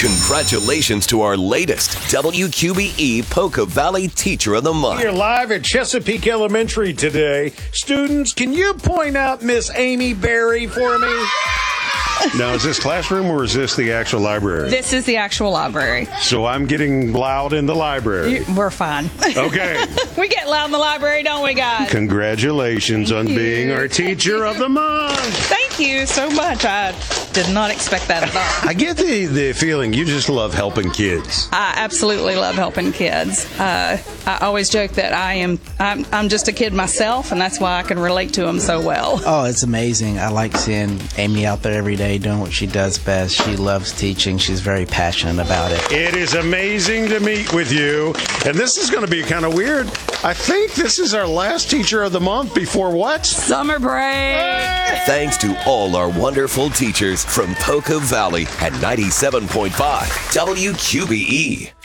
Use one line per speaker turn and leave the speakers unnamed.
Congratulations to our latest WQBE Poca Valley Teacher of the Month.
You're live at Chesapeake Elementary today. Students, can you point out Miss Amy Berry for me?
Now, is this classroom or is this the actual library?
This is the actual library.
So I'm getting loud in the library.
We're fine.
Okay.
We get loud in the library, don't we, guys?
Congratulations on being our Teacher of the Month.
Thank you so much. I did not expect that at all.
I get the feeling you just love helping kids.
I absolutely love helping kids. I always joke that I'm just a kid myself, and that's why I can relate to them so well.
Oh, it's amazing. I like seeing Amy out there every day doing what she does best. She loves teaching. She's very passionate about it.
It is amazing to meet with you. And this is going to be kind of weird. I think this is our last Teacher of the Month before what?
Summer break.
Thanks to all our wonderful teachers from Poca Valley at 97.5 WQBE.